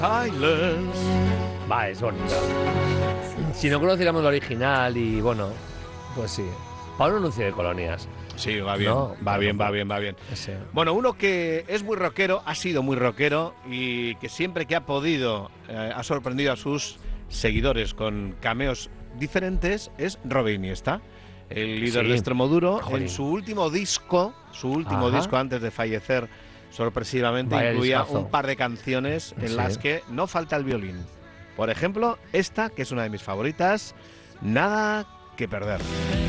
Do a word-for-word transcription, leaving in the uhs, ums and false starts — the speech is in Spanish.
Silence. Va, es bonito. Si no conociéramos la original y bueno, pues sí. Para un anuncio de colonias. Sí, va bien, No, va bueno, bien, va pues, bien, va bien. Ese. Bueno, uno que es muy rockero, ha sido muy rockero y que siempre que ha podido eh, ha sorprendido a sus seguidores con cameos diferentes es Robe Iniesta, el líder Sí. de Extremoduro. Jolín. En su último disco, su último Ajá. disco antes de fallecer sorpresivamente, Vaya incluía discazo. un par de canciones en Sí. las que no falta el violín. Por ejemplo, esta, que es una de mis favoritas, Nada que perder.